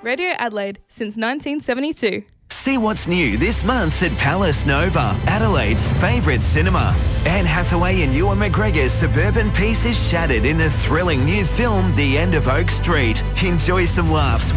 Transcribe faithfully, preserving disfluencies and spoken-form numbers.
Radio Adelaide since nineteen seventy-two. See what's new this month at Palace Nova, Adelaide's favourite cinema. Anne Hathaway and Ewan McGregor's suburban peace is shattered in the thrilling new film The End of Oak Street. Enjoy some laughs